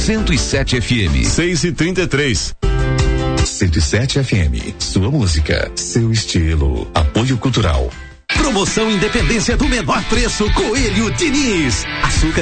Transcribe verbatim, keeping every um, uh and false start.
cento e sete F M. seis e trinta e três. cento e sete F M. Sua música, seu estilo. Apoio Cultural. Promoção Independência do menor preço, Coelho Diniz. Açúcar